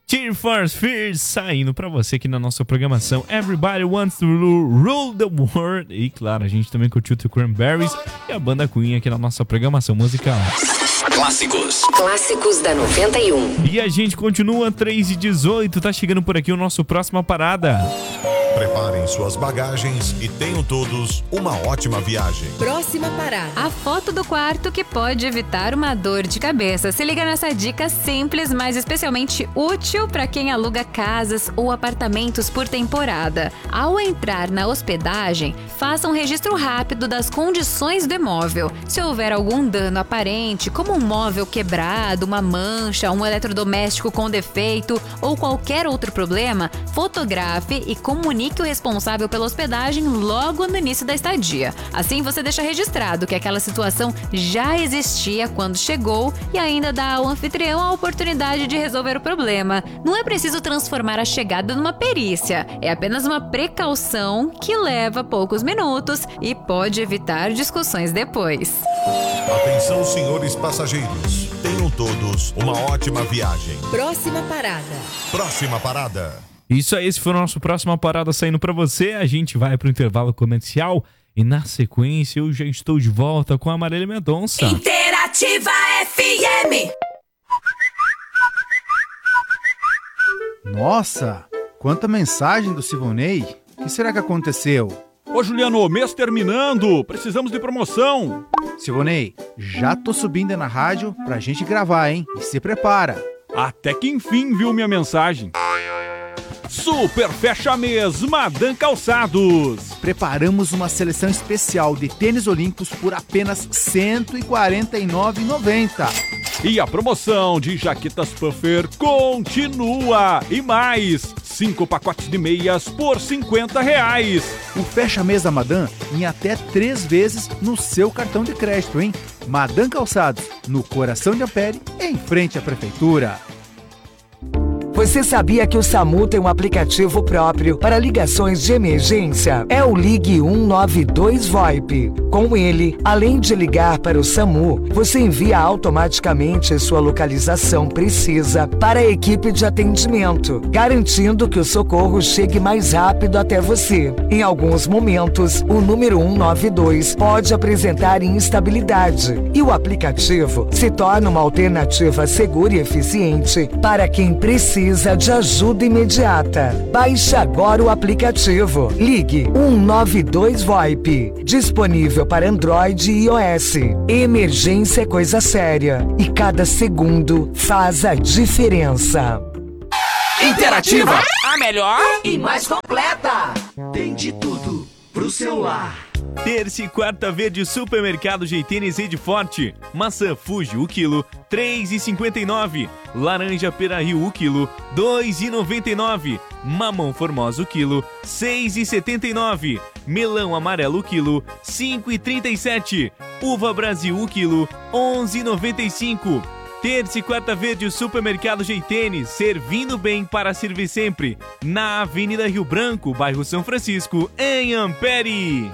Tears for Fears saindo pra você aqui na nossa programação Everybody Wants to Rule the World. E claro, a gente também curtiu The Cranberries e a banda Queen aqui na nossa programação musical. Clássicos da 91. E a gente continua 3h18, tá chegando por aqui o nosso próxima parada. Preparem suas bagagens e tenham todos uma ótima viagem. Próxima parada. A foto do quarto que pode evitar uma dor de cabeça. Se liga nessa dica simples, mas especialmente útil para quem aluga casas ou apartamentos por temporada. Ao entrar na hospedagem, faça um registro rápido das condições do imóvel. Se houver algum dano aparente, como um móvel quebrado, uma mancha, um eletrodoméstico com defeito ou qualquer outro problema, fotografe e comunique o responsável pela hospedagem logo no início da estadia. Assim você deixa registrado que aquela situação já existia quando chegou e ainda dá ao anfitrião a oportunidade de resolver o problema. Não é preciso transformar a chegada numa perícia, é apenas uma precaução que leva poucos minutos e pode evitar discussões depois. Atenção, senhores passageiros. Tenham todos uma ótima viagem. Próxima parada. Próxima parada. Isso aí, esse foi o nosso próxima parada saindo pra você. A gente vai pro intervalo comercial e na sequência eu já estou de volta com a Marília Mendonça. Interativa FM. Nossa, quanta mensagem do Sivonei. O que será que aconteceu? Ô Juliano, mês terminando, precisamos de promoção. Sivonei, já tô subindo na rádio pra gente gravar, hein? E se prepara. Até que enfim viu minha mensagem. Super fecha mês, Madame Calçados. Preparamos uma seleção especial de tênis olímpicos por apenas R$ 149,90. E a promoção de jaquetas puffer continua. E mais, 5 pacotes de meias por R$ 50. O fecha-mês da Madame em até 3 vezes no seu cartão de crédito, hein? Madame Calçados, no coração de Ampere, em frente à prefeitura. Você sabia que o SAMU tem um aplicativo próprio para ligações de emergência? É o Ligue 192 VoIP. Com ele, além de ligar para o SAMU, você envia automaticamente sua localização precisa para a equipe de atendimento, garantindo que o socorro chegue mais rápido até você. Em alguns momentos, o número 192 pode apresentar instabilidade e o aplicativo se torna uma alternativa segura e eficiente para quem precisa de ajuda imediata. Baixe agora o aplicativo. Ligue 192 VoIP. Disponível para Android e iOS. Emergência é coisa séria e cada segundo faz a diferença. Interativa, a melhor E mais completa. tem de tudo pro celular. Terça e quarta verde Supermercado Jeitênis Rede Forte. Maçã Fuji, o quilo, R$ 3,59. Laranja Pera-Rio, o quilo, R$ 2,99. Mamão Formosa, o quilo, R$ 6,79. Melão amarelo, o quilo, R$ 5,37. Uva Brasil, o quilo, R$ 11,95. Terça e quarta verde Supermercado Jeitênis, servindo bem para servir sempre. Na Avenida Rio Branco, bairro São Francisco, em Ampere.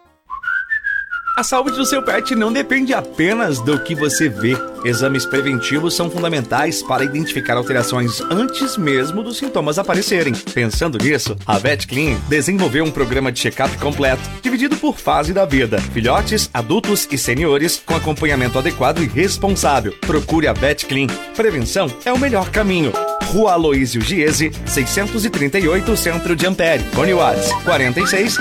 A saúde do seu pet não depende apenas do que você vê. Exames preventivos são fundamentais para identificar alterações antes mesmo dos sintomas aparecerem. Pensando nisso, a VetClean desenvolveu um programa de check-up completo, dividido por fase da vida: filhotes, adultos e seniores, com acompanhamento adequado e responsável. Procure a VetClean. Prevenção é o melhor caminho. Rua Aloísio Giese, 638, Centro de Ampere. Fone WhatsApp 46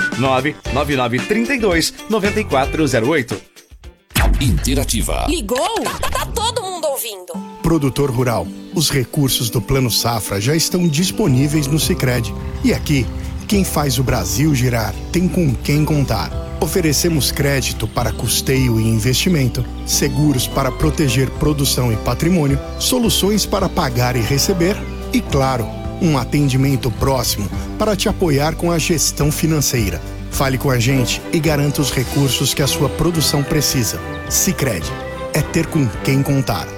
99932 9408. Interativa. Ligou? Tá todo mundo ouvindo. Produtor rural, os recursos do Plano Safra já estão disponíveis no Sicredi. E aqui, quem faz o Brasil girar tem com quem contar. Oferecemos crédito para custeio e investimento, seguros para proteger produção e patrimônio, soluções para pagar e receber e, claro, um atendimento próximo para te apoiar com a gestão financeira. Fale com a gente e garanta os recursos que a sua produção precisa. Sicredi, é ter com quem contar.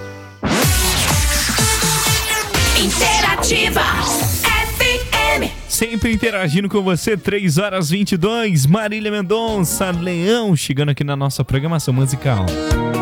Interativa FM. Sempre interagindo com você, 3h22, Marília Mendonça, Leão, chegando aqui na nossa programação musical.